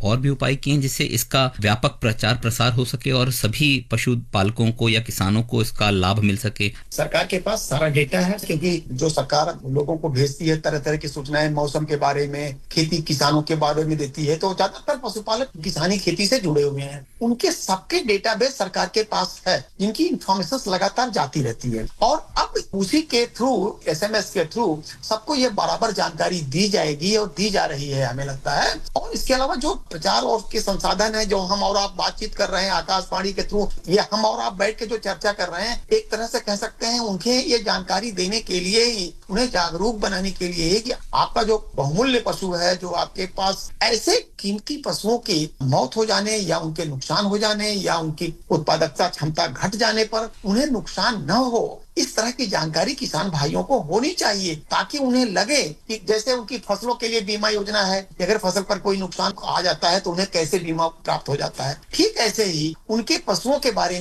और भी उपाय किए हैं जिससे इसका व्यापक प्रचार प्रसार हो सके और सभी पशुपालकों को या किसानों को इसका लाभ मिल सके? सरकार के पास सारा डेटा है, क्योंकि जो सरकार लोगों को भेजती है तरह तरह की सूचनाएं मौसम के बारे में, खेती किसानों के बारे में देती है, तो ज्यादातर पशुपालक किसानी खेती से जुड़े हुए हैं। उनके सबके डेटाबेस सरकार के पास है, जिनकी इंफॉर्मेशन लगातार जाती रहती है, और अब उसी के थ्रू, एसएमएस के थ्रू सबको ये बराबर जानकारी दी जाएगी और दी जा रही है, हमें लगता है। और इसके अलावा जो प्रचार और के संसाधन है, जो हम और आप बातचीत कर रहे हैं आकाशवाणी के थ्रू, या हम और आप बैठ के जो चर्चा कर रहे हैं, एक तरह से कह सकते हैं उनके ये जानकारी देने के लिए ही, उन्हें जागरूक बनाने के लिए ही कि आपका जो बहुमूल्य पशु है, जो आपके पास, ऐसे कीमती पशुओं की मौत हो जाने या उनके नुकसान हो जाने या उनकी उत्पादकता क्षमता घट जाने पर उन्हें नुकसान न हो, इस तरह की जानकारी किसान भाइयों को होनी चाहिए, ताकि उन्हें लगे कि जैसे उनकी फसलों के लिए बीमा योजना है, अगर फसल पर कोई नुकसान आ जाता है तो उन्हें कैसे बीमा प्राप्त हो जाता है, ठीक ऐसे ही उनके पशुओं के बारे